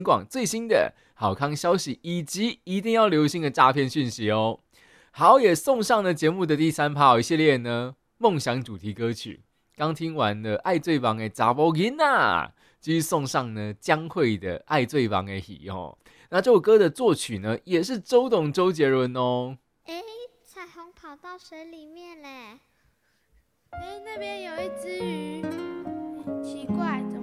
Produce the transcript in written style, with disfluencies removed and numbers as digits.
广最新的好康消息，以及一定要留心的诈骗讯息哦。好，也送上了节目的第3趴一系列呢梦想主题歌曲。刚听完了爱最棒的查某囡仔，继续送上呢江蕙的爱最棒的戏哦。那这首歌的作曲呢也是周董周杰伦哦。 彩虹跑到水里面嘞。那边有一只鱼，奇怪，怎